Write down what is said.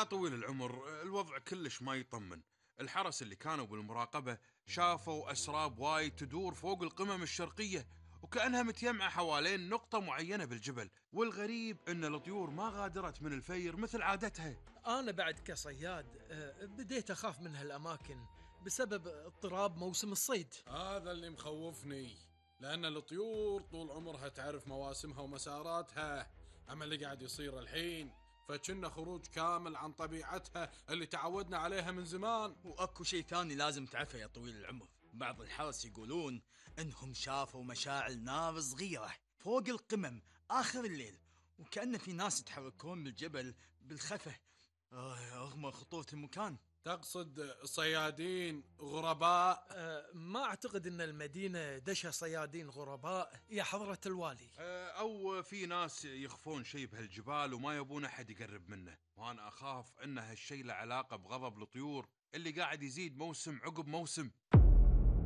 يا طويل العمر الوضع كلش ما يطمن. الحرس اللي كانوا بالمراقبة شافوا أسراب وايد تدور فوق القمم الشرقية وكأنها متيمعة حوالين نقطة معينة بالجبل، والغريب أن الطيور ما غادرت من الفير مثل عادتها. أنا بعد كصياد بديت أخاف من هالأماكن بسبب اضطراب موسم الصيد. هذا اللي مخوفني، لأن الطيور طول عمرها تعرف مواسمها ومساراتها، أما اللي قاعد يصير الحين فكنا خروج كامل عن طبيعتها اللي تعودنا عليها من زمان. واكو شيء ثاني لازم تعرفه يا طويل العمر، بعض الحرس يقولون انهم شافوا مشاعل نار صغيرة فوق القمم آخر الليل، وكأن في ناس يتحركون بالجبل بالخفة رغم خطورة المكان. تقصد صيادين غرباء؟ ما أعتقد أن المدينة دشها صيادين غرباء يا حضرة الوالي. أو في ناس يخفون شيء بهالجبال وما يبون أحد يقرب منه، وأنا أخاف أن هالشيء له علاقة بغضب الطيور اللي قاعد يزيد موسم عقب موسم.